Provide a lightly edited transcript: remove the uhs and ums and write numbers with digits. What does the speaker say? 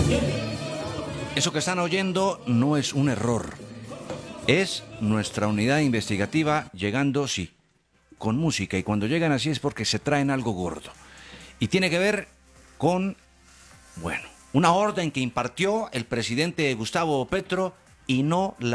Eso que están oyendo no es un error. Es nuestra unidad investigativa llegando, sí, con música. Y cuando llegan así es porque se traen algo gordo. Y tiene que ver con, bueno, una orden que impartió el presidente Gustavo Petro y no la